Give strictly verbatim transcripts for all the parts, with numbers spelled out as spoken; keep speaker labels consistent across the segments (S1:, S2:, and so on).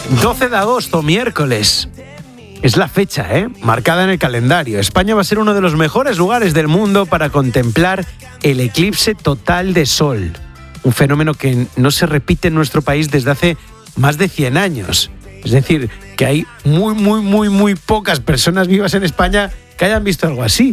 S1: doce de agosto, miércoles. Es la fecha, ¿eh? Marcada en el calendario. España va a ser uno de los mejores lugares del mundo para contemplar el eclipse total de sol. Un fenómeno que no se repite en nuestro país desde hace más de cien años. Es decir, que hay muy, muy, muy, muy pocas personas vivas en España que hayan visto algo así.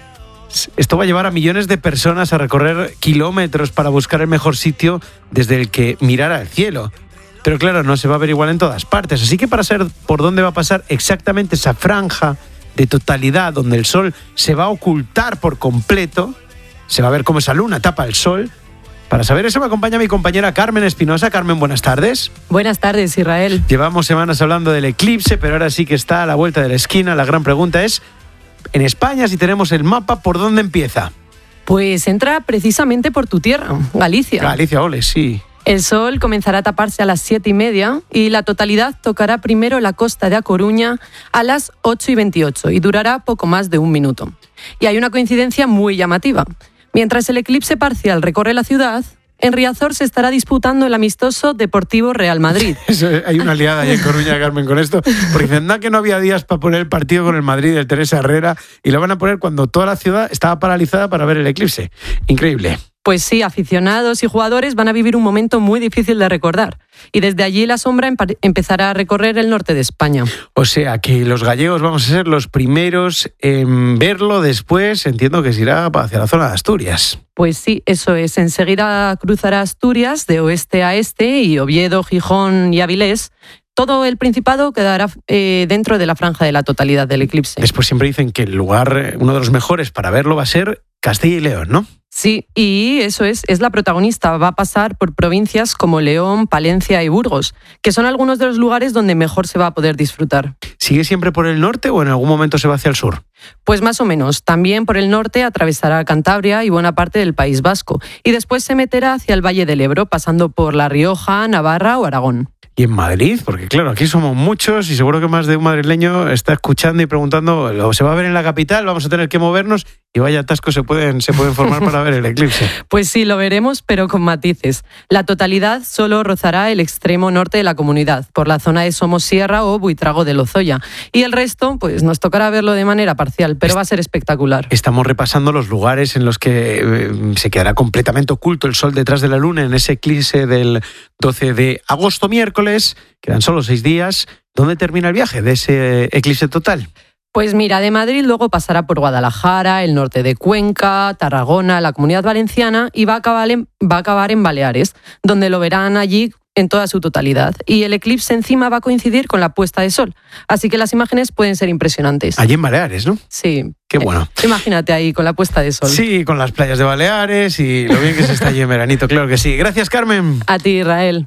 S1: Esto va a llevar a millones de personas a recorrer kilómetros para buscar el mejor sitio desde el que mirar al cielo. Pero claro, no se va a ver igual en todas partes. Así que para saber por dónde va a pasar exactamente esa franja de totalidad donde el sol se va a ocultar por completo, se va a ver cómo esa luna tapa el sol. Para saber eso me acompaña mi compañera Carmen Espinosa. Carmen, buenas tardes.
S2: Buenas tardes, Israel.
S1: Llevamos semanas hablando del eclipse, pero ahora sí que está a la vuelta de la esquina. La gran pregunta es, en España, si tenemos el mapa, ¿por dónde empieza?
S2: Pues entra precisamente por tu tierra, Galicia.
S1: Galicia, ole, sí.
S2: El sol comenzará a taparse a las siete y media y la totalidad tocará primero la costa de A Coruña a las ocho y veintiocho y durará poco más de un minuto. Y hay una coincidencia muy llamativa. Mientras el eclipse parcial recorre la ciudad, en Riazor se estará disputando el amistoso Deportivo Real Madrid.
S1: Eso, hay una liada ahí en Coruña, Carmen, con esto, porque dicen que no había días para poner el partido con el Madrid del Teresa Herrera y lo van a poner cuando toda la ciudad estaba paralizada para ver el eclipse. Increíble.
S2: Pues sí, aficionados y jugadores van a vivir un momento muy difícil de recordar. Y desde allí la sombra empa- empezará a recorrer el norte de España.
S1: O sea que los gallegos vamos a ser los primeros en verlo después. Entiendo que se irá hacia la zona de Asturias.
S2: Pues sí, eso es. Enseguida cruzará Asturias de oeste a este y Oviedo, Gijón y Avilés. Todo el Principado quedará eh, dentro de la franja de la totalidad del eclipse.
S1: Después siempre dicen que el lugar, uno de los mejores para verlo va a ser Castilla y León, ¿no?
S2: Sí, y eso es, es la protagonista. Va a pasar por provincias como León, Palencia y Burgos, que son algunos de los lugares donde mejor se va a poder disfrutar.
S1: ¿Sigue siempre por el norte o en algún momento se va hacia el sur?
S2: Pues más o menos. También por el norte atravesará Cantabria y buena parte del País Vasco. Y después se meterá hacia el Valle del Ebro, pasando por La Rioja, Navarra o Aragón.
S1: Y en Madrid, porque claro, aquí somos muchos y seguro que más de un madrileño está escuchando y preguntando, ¿se va a ver en la capital? ¿Vamos a tener que movernos? Y vaya atascos se pueden, se pueden formar para ver el eclipse.
S2: Pues sí, lo veremos, pero con matices. La totalidad solo rozará el extremo norte de la comunidad, por la zona de Somosierra o Buitrago de Lozoya. Y el resto, pues nos tocará verlo de manera parcial, pero va a ser espectacular.
S1: Estamos repasando los lugares en los que eh, se quedará completamente oculto el sol detrás de la luna en ese eclipse del doce de agosto, miércoles. Quedan solo seis días. ¿Dónde termina el viaje de ese eclipse total?
S2: Pues mira, de Madrid luego pasará por Guadalajara, el norte de Cuenca, Tarragona, la Comunidad Valenciana y va a acabar en, va a acabar en Baleares, donde lo verán allí en toda su totalidad. Y el eclipse encima va a coincidir con la puesta de sol. Así que las imágenes pueden ser impresionantes.
S1: Allí en Baleares, ¿no?
S2: Sí.
S1: Qué bueno.
S2: Eh, imagínate ahí con la puesta de sol.
S1: Sí, con las playas de Baleares y lo bien que se está allí en veranito, claro que sí. Gracias, Carmen.
S2: A ti, Israel.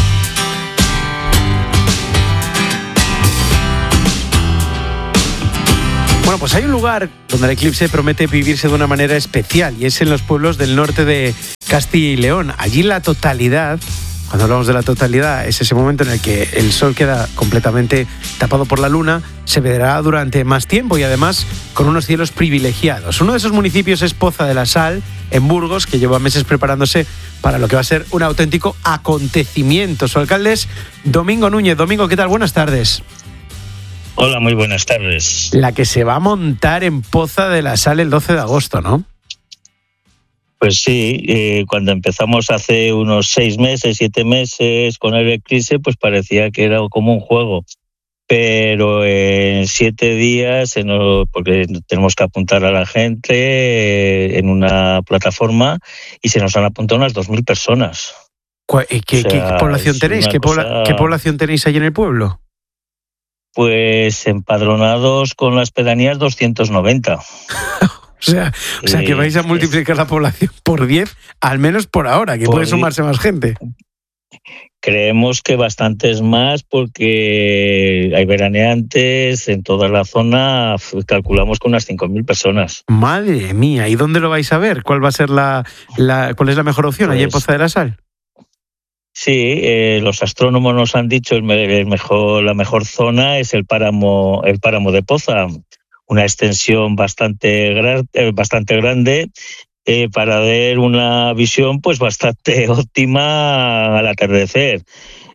S1: Bueno, pues hay un lugar donde el eclipse promete vivirse de una manera especial y es en los pueblos del norte de Castilla y León. Allí la totalidad, cuando hablamos de la totalidad, es ese momento en el que el sol queda completamente tapado por la luna, se verá durante más tiempo y además con unos cielos privilegiados. Uno de esos municipios es Poza de la Sal, en Burgos, que lleva meses preparándose para lo que va a ser un auténtico acontecimiento. Su alcalde es Domingo Núñez. Domingo, ¿qué tal? Buenas tardes.
S3: Hola, muy buenas tardes.
S1: La que se va a montar en Poza de la Sal el doce de agosto, ¿no?
S3: Pues sí, eh, cuando empezamos hace unos seis meses, siete meses con el eclipse, pues parecía que era como un juego. Pero en siete días, en, porque tenemos que apuntar a la gente eh, en una plataforma y se nos han apuntado unas dos mil personas.
S1: ¿Qué, qué, o sea, ¿qué población tenéis? ¿Qué, cosa... pobla, ¿Qué población tenéis allí en el pueblo?
S3: Pues empadronados con las pedanías doscientos noventa.
S1: o sea, o sea que vais a multiplicar la población por diez, al menos por ahora, que por puede sumarse más gente.
S3: Creemos que bastantes más porque hay veraneantes en toda la zona, calculamos con unas cinco mil personas.
S1: Madre mía, ¿y dónde lo vais a ver? ¿Cuál va a ser la, la cuál es la mejor opción? Pues, ¿allí en Poza de la Sal?
S3: Sí, eh, los astrónomos nos han dicho el, el mejor, la mejor zona es el páramo, el páramo de Poza, una extensión bastante, gra, eh, bastante grande eh, para ver una visión pues bastante óptima al atardecer.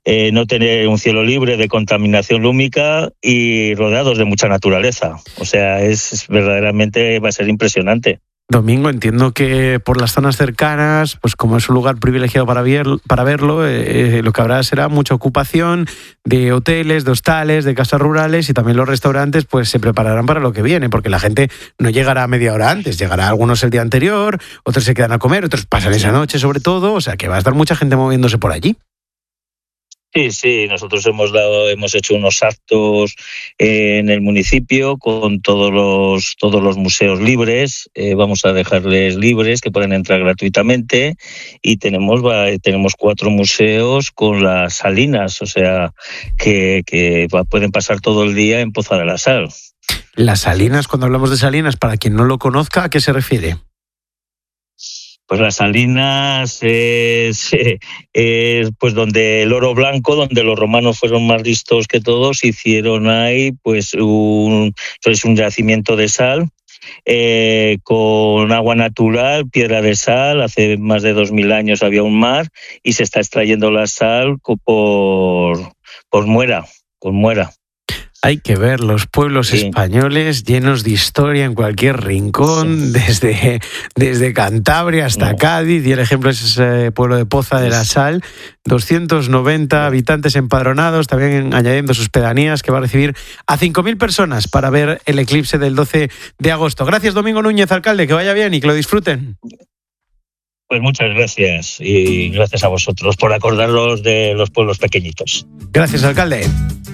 S3: eh, no tener un cielo libre de contaminación lúmica y rodeados de mucha naturaleza. O sea, es, es verdaderamente va a ser impresionante.
S1: Domingo, entiendo que por las zonas cercanas, pues como es un lugar privilegiado para, ver, para verlo, eh, lo que habrá será mucha ocupación de hoteles, de hostales, de casas rurales, y también los restaurantes pues se prepararán para lo que viene, porque la gente no llegará media hora antes, llegará algunos el día anterior, otros se quedan a comer, otros pasan esa noche sobre todo, o sea que va a estar mucha gente moviéndose por allí.
S3: Sí, sí, nosotros hemos dado, hemos hecho unos actos eh, en el municipio con todos los todos los museos libres. Eh, vamos a dejarles libres, que pueden entrar gratuitamente, y tenemos tenemos cuatro museos con las salinas, o sea que, que pueden pasar todo el día en Poza de la Sal.
S1: Las salinas, cuando hablamos de salinas, para quien no lo conozca, ¿a qué se refiere?
S3: Pues las salinas es, es pues donde el oro blanco, donde los romanos fueron más listos que todos, hicieron ahí pues un, es un yacimiento de sal eh, con agua natural, piedra de sal. Hace más de dos mil años había un mar y se está extrayendo la sal por, por muera, con muera.
S1: Hay que ver los pueblos sí. españoles llenos de historia en cualquier rincón, sí. desde, desde Cantabria hasta no. Cádiz, y el ejemplo es ese pueblo de Poza de la Sal, doscientos noventa habitantes empadronados, también añadiendo sus pedanías, que va a recibir a cinco mil personas para ver el eclipse del doce de agosto. Gracias, Domingo Núñez, alcalde, que vaya bien y que lo disfruten.
S3: Pues muchas gracias, y gracias a vosotros por acordaros de los pueblos pequeñitos.
S1: Gracias, alcalde.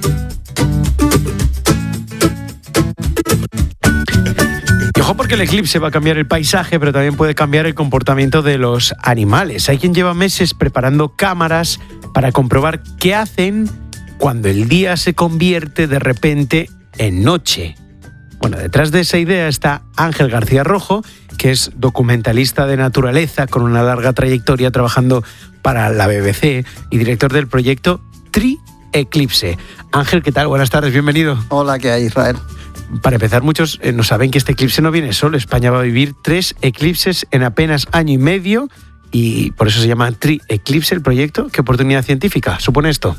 S1: Y ojo, porque el eclipse va a cambiar el paisaje, pero también puede cambiar el comportamiento de los animales. Hay quien lleva meses preparando cámaras para comprobar qué hacen cuando el día se convierte de repente en noche. Bueno, detrás de esa idea está Ángel García Rojo, que es documentalista de naturaleza con una larga trayectoria trabajando para la B B C y director del proyecto Tri Eclipse. Ángel, ¿qué tal? Buenas tardes, bienvenido.
S4: Hola, ¿qué hay, Israel?
S1: Para empezar, muchos eh, no saben que este eclipse no viene solo. España va a vivir tres eclipses en apenas año y medio, y por eso se llama Tri Eclipse el proyecto. ¿Qué oportunidad científica supone esto?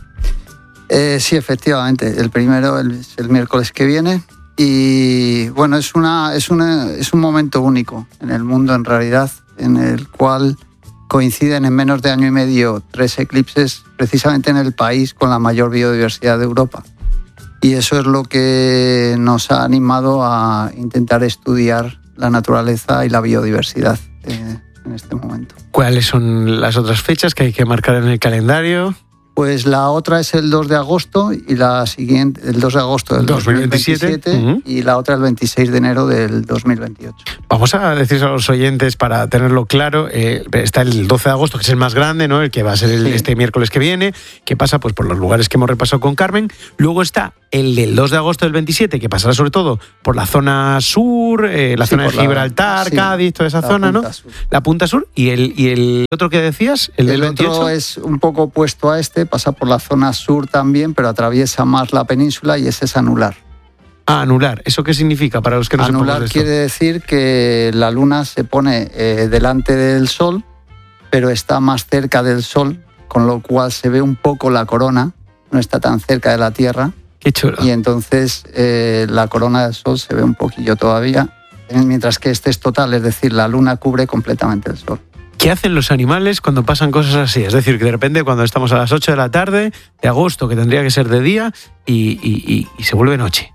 S4: Eh, sí, efectivamente. El primero es el miércoles que viene, y bueno, es, una, es, una, es un momento único en el mundo, en realidad, en el cual coinciden en menos de año y medio tres eclipses, precisamente en el país con la mayor biodiversidad de Europa. Y eso es lo que nos ha animado a intentar estudiar la naturaleza y la biodiversidad eh, en este momento.
S1: ¿Cuáles son las otras fechas que hay que marcar en el calendario?
S4: Pues la otra es el dos de agosto y la siguiente, el dos de agosto del dos mil veintisiete, uh-huh. y la otra el veintiséis de enero del dos mil veintiocho.
S1: Vamos a decir a los oyentes, para tenerlo claro, eh, está el doce de agosto, que es el más grande, ¿no? El que va a ser el, sí. este miércoles que viene, que pasa pues por los lugares que hemos repasado con Carmen. Luego está el del dos de agosto del veintisiete, que pasará sobre todo por la zona sur, eh, la sí, zona de Gibraltar, la, sí, Cádiz, toda esa zona, ¿no? Sur. La punta sur. ¿Y el, y el otro que decías? El,
S4: el
S1: del veintiocho.
S4: Otro es un poco opuesto a este, pasa por la zona sur también, pero atraviesa más la península, y ese es anular.
S1: Ah, anular. ¿Eso qué significa para los que no sepamos esto?
S4: Anular quiere decir que la luna se pone eh, delante del sol, pero está más cerca del sol, con lo cual se ve un poco la corona, no está tan cerca de la Tierra.
S1: Qué chulo.
S4: Y entonces eh, la corona del sol se ve un poquillo todavía, mientras que este es total, es decir, la luna cubre completamente el sol.
S1: ¿Qué hacen los animales cuando pasan cosas así? Es decir, que de repente cuando estamos a las ocho de la tarde de agosto, que tendría que ser de día, y, y, y, y se vuelve noche.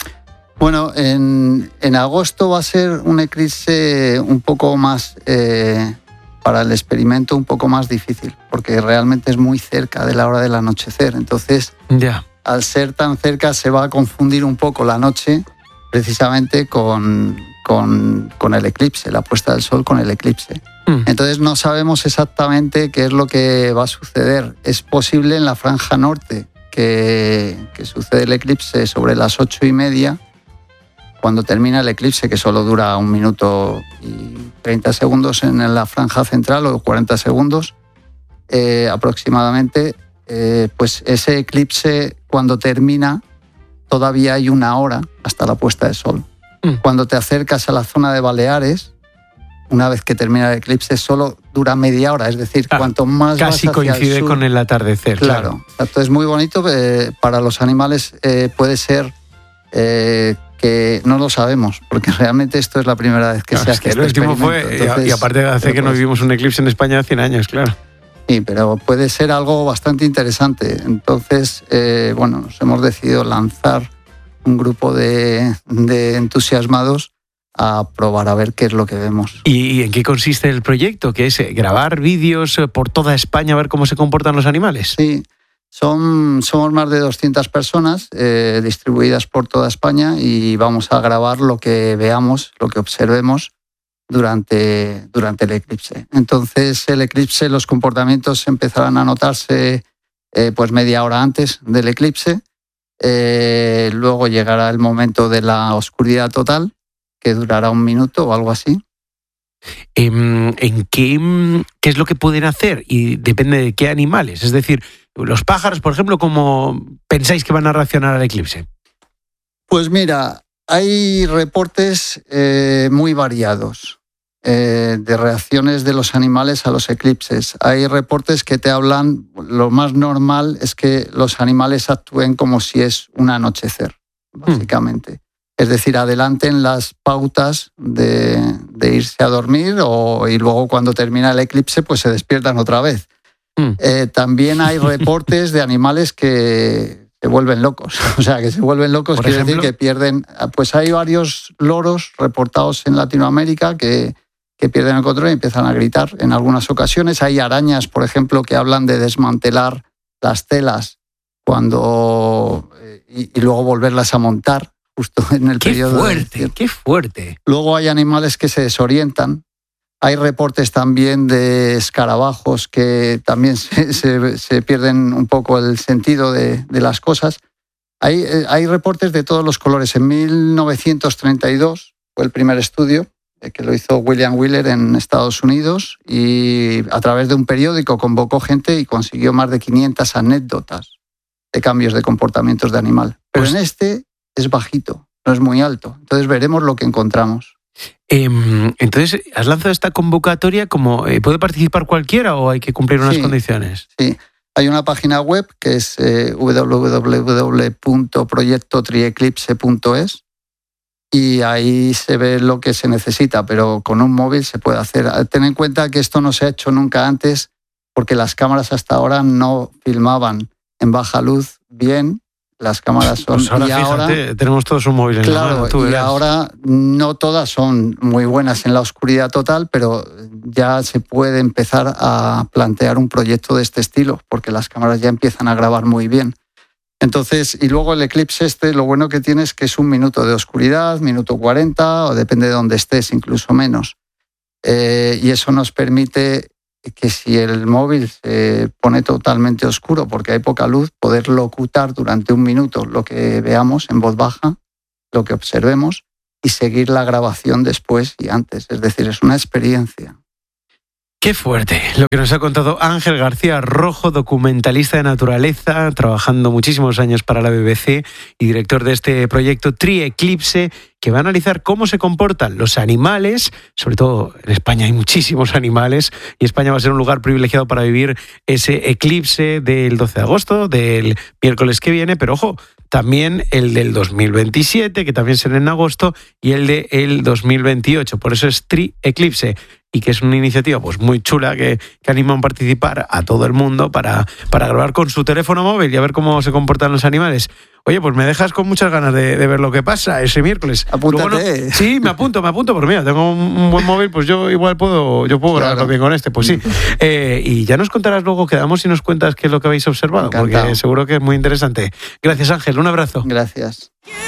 S4: Bueno, en, en agosto va a ser un eclipse un poco más, eh, para el experimento, un poco más difícil, porque realmente es muy cerca de la hora del anochecer. Entonces,
S1: ya.
S4: al ser tan cerca, se va a confundir un poco la noche, precisamente con, con, con el eclipse, la puesta del sol con el eclipse. Mm. Entonces no sabemos exactamente qué es lo que va a suceder. Es posible en la franja norte que, que sucede el eclipse sobre las ocho y media, cuando termina el eclipse, que solo dura un minuto y treinta segundos en la franja central, o cuarenta segundos eh, aproximadamente, eh, pues ese eclipse, cuando termina, todavía hay una hora hasta la puesta de sol. Mm. Cuando te acercas a la zona de Baleares, una vez que termina el eclipse, solo dura media hora. Es decir, ah, cuanto más
S1: casi
S4: vas hacia
S1: coincide
S4: el sur,
S1: con el atardecer.
S4: Claro.
S1: Claro.
S4: Entonces es muy bonito. Eh, para los animales eh, puede ser eh, que no lo sabemos, porque realmente esto es la primera vez que
S1: claro,
S4: se
S1: hace
S4: es que
S1: este
S4: el último fue,
S1: Entonces, y, y aparte hace que no vivimos un eclipse en España cien años, claro.
S4: Sí, pero puede ser algo bastante interesante. Entonces, eh, bueno, nos hemos decidido lanzar un grupo de, de entusiasmados a probar a ver qué es lo que vemos.
S1: ¿Y, y en qué consiste el proyecto? ¿Qué es? ¿Grabar vídeos por toda España a ver cómo se comportan los animales?
S4: Sí, son, somos más de doscientas personas eh, distribuidas por toda España y vamos a grabar lo que veamos, lo que observemos durante, durante el eclipse. Entonces, el eclipse, los comportamientos empezarán a notarse eh, pues media hora antes del eclipse. Eh, luego llegará el momento de la oscuridad total, que durará un minuto o algo así.
S1: ¿En, en qué, qué es lo que pueden hacer? Y depende de qué animales. Es decir, los pájaros, por ejemplo, ¿cómo pensáis que van a reaccionar al eclipse?
S4: Pues mira, hay reportes eh, muy variados eh, de reacciones de los animales a los eclipses. Hay reportes que te hablan, lo más normal es que los animales actúen como si es un anochecer, básicamente. Mm. Es decir, adelanten las pautas de, de irse a dormir o, y luego cuando termina el eclipse pues se despiertan otra vez. Mm. Eh, también hay reportes de animales que se vuelven locos. O sea, que se vuelven locos quiere decir que pierden... Pues hay varios loros reportados en Latinoamérica que, que pierden el control y empiezan a gritar en algunas ocasiones. Hay arañas, por ejemplo, que hablan de desmantelar las telas cuando y, y luego volverlas a montar. Justo en el
S1: qué
S4: periodo
S1: fuerte,
S4: de...
S1: qué fuerte.
S4: Luego hay animales que se desorientan. Hay reportes también de escarabajos que también se, se, se pierden un poco el sentido de, de las cosas. Hay, hay reportes de todos los colores. En mil novecientos treinta y dos fue el primer estudio que lo hizo William Wheeler en Estados Unidos y a través de un periódico convocó gente y consiguió más de quinientas anécdotas de cambios de comportamientos de animal. Pero pues... en este... es bajito, no es muy alto. Entonces veremos lo que encontramos.
S1: Eh, entonces, ¿has lanzado esta convocatoria como eh, puede participar cualquiera o hay que cumplir unas
S4: sí,
S1: condiciones?
S4: Sí, hay una página web que es eh, doble u doble u doble u punto proyecto trieclipse punto es y ahí se ve lo que se necesita, pero con un móvil se puede hacer. Ten en cuenta que esto no se ha hecho nunca antes porque las cámaras hasta ahora no filmaban en baja luz bien. Las cámaras son...
S1: Pues ahora,
S4: y
S1: fíjate,
S4: ahora,
S1: tenemos todos un móvil en
S4: claro,
S1: la mano. Tú
S4: y
S1: verás.
S4: ahora no todas son muy buenas en la oscuridad total, pero ya se puede empezar a plantear un proyecto de este estilo, porque las cámaras ya empiezan a grabar muy bien. Entonces, y luego el eclipse este, lo bueno que tiene es que es un minuto de oscuridad, minuto cuarenta, o depende de dónde estés, incluso menos. Eh, y eso nos permite... que si el móvil se pone totalmente oscuro porque hay poca luz, poder locutar durante un minuto lo que veamos en voz baja, lo que observemos y seguir la grabación después y antes. Es decir, es una experiencia.
S1: Qué fuerte lo que nos ha contado Ángel García Rojo, documentalista de naturaleza, trabajando muchísimos años para la B B C y director de este proyecto Trieclipse, que va a analizar cómo se comportan los animales, sobre todo en España hay muchísimos animales, y España va a ser un lugar privilegiado para vivir ese eclipse del doce de agosto, del miércoles que viene, pero ojo, también el del dos mil veintisiete, que también será en agosto, y el del dos mil veintiocho, por eso es Trieclipse, y que es una iniciativa pues muy chula que, que anima a participar a todo el mundo para, para grabar con su teléfono móvil y a ver cómo se comportan los animales. Oye, pues me dejas con muchas ganas de, de ver lo que pasa ese miércoles.
S4: Apúntate.
S1: Luego no, sí, me apunto, me apunto, porque mira, tengo un, un buen móvil, pues yo igual puedo, yo puedo claro. grabarlo bien con este, pues sí. Eh, y ya nos contarás luego, quedamos y nos cuentas qué es lo que habéis observado,
S4: Encantado.
S1: Porque seguro que es muy interesante. Gracias, Ángel, un abrazo.
S4: Gracias.